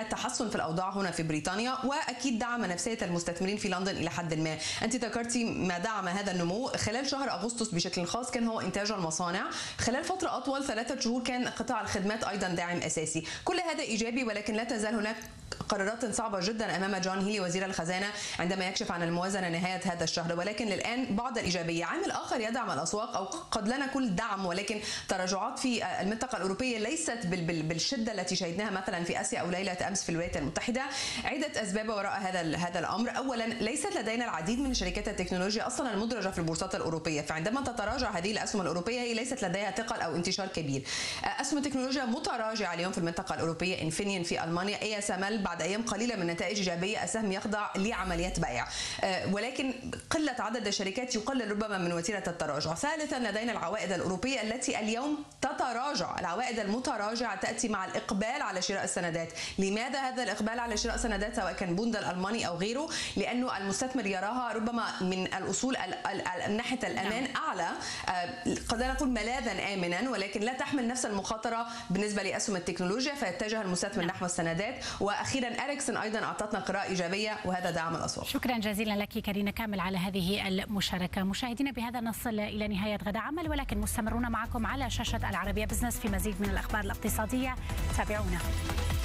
تحسن في الاوضاع هنا في بريطانيا، واكيد دعم نفسيه المستثمرين في لندن الى حد ما. انت ذكرتي ما دعم هذا النمو خلال شهر اغسطس بشكل خاص كان هو انتاج المصانع، خلال فتره اطول 3 شهور كان قطاع الخدمات ايضا داعم اساسي. كل هذا ايجابي، ولكن لا تزال هناك قرارات صعبة جدا أمام جون هيلي وزير الخزانة عندما يكشف عن الموازنة نهاية هذا الشهر. ولكن للآن بعض الإيجابية. عامل آخر يدعم الأسواق، أو قد لا نقول دعم ولكن تراجعات في المنطقة الأوروبية ليست بالشدة التي شهدناها مثلا في آسيا أو ليلة أمس في الولايات المتحدة. عدة أسباب وراء هذا الأمر. أولا، ليست لدينا العديد من شركات التكنولوجيا أصلا المدرجة في البورصات الأوروبية، فعندما تتراجع هذه الأسهم الأوروبية هي ليست لديها ثقل أو انتشار كبير. أسهم التكنولوجيا متراجعة اليوم في المنطقة الأوروبية. انفينيون في ألمانيا، ASML بعد أيام قليلة من نتائج إيجابية السهم يخضع لعمليات بيع، ولكن قلة عدد الشركات يقلل ربما من وتيرة التراجع. ثالثا، لدينا العوائد الأوروبية التي اليوم تتراجع. العوائد المتراجعة تأتي مع الإقبال على شراء السندات. لماذا هذا الإقبال على شراء سندات سواء كان بوند الألماني أو غيره؟ لأنه المستثمر يراها ربما من الأصول من ناحية الأمان أعلى، قد نقول ملاذا آمنا، ولكن لا تحمل نفس المخاطرة بالنسبة لأسهم التكنولوجيا، فيتجه المستثمر نحو السندات. وأخيرا إريكسون أيضا أعطتنا قراءة إيجابية وهذا دعم الأسواق. شكرا جزيلا لك كارينا كامل على هذه المشاركة. مشاهدينا بهذا نصل إلى نهاية غدا عمل، ولكن مستمرون معكم على شاشة العربية بزنس في مزيد من الأخبار الاقتصادية. تابعونا.